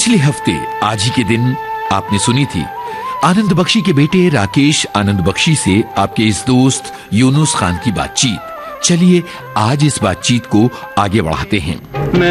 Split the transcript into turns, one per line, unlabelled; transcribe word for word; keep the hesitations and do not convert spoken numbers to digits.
पिछले हफ्ते आज ही के दिन आपने सुनी थी आनंद बख्शी के बेटे राकेश आनंद बख्शी से आपके इस दोस्त यूनुस खान की बातचीत। चलिए आज इस बातचीत को आगे बढ़ाते हैं।